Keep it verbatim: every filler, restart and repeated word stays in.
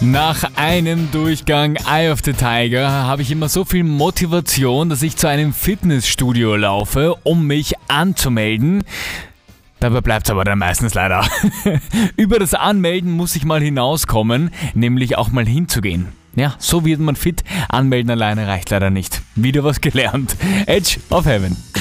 Nach einem Durchgang Eye of the Tiger habe ich immer so viel Motivation, dass ich zu einem Fitnessstudio laufe, um mich anzumelden. Dabei bleibt es aber dann meistens leider. Über das Anmelden muss ich mal hinauskommen, nämlich auch mal hinzugehen. Ja, so wird man fit. Anmelden alleine reicht leider nicht. Wieder was gelernt. Edge of Heaven.